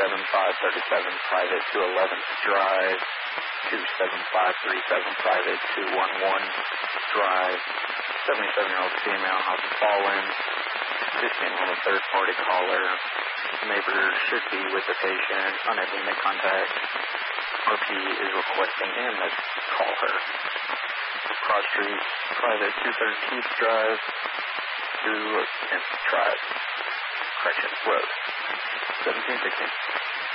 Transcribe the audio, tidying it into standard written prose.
27537 private 211th Drive, 27537 private 211 Drive, 77-year-old female has fallen, 15 on a third-party caller. Neighbor should be with the patient, unable to make contact. RP is requesting ambulance. Call her. Cross Street, private 213th Drive, 210th Drive, Correction Road, 1716.